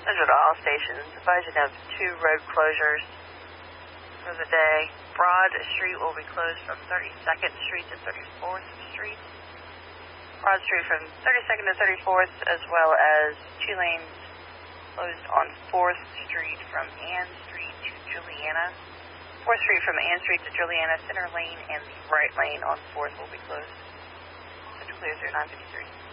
Those are to all stations. Advising of 2 road closures for the day. Broad Street will be closed from 32nd Street to 34th Street. Broad Street from 32nd to 34th, as well as 2 lanes closed on 4th Street from Ann Street to Juliana. 4th Street from Ann Street to Juliana, center lane and the right lane on 4th will be closed. So to clear through 953.